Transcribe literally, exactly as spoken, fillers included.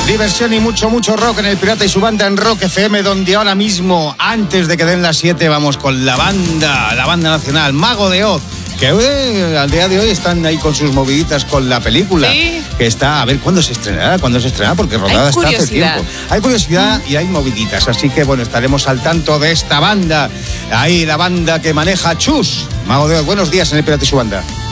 Diversión y mucho, mucho rock en El Pirata y su banda en Rock F M, donde ahora mismo, antes de que den las siete, vamos con la banda, la banda nacional, Mago de Oz, que eh, al día de hoy están ahí con sus moviditas con la película. ¿Sí? Que está, a ver cuándo se estrenará, cuándo se estrenará, porque rodada está hace tiempo. Hay curiosidad mm. y hay moviditas, así que bueno, estaremos al tanto de esta banda. Ahí la banda que maneja Chus. Mago de Oz, buenos días en El Pirata y su banda.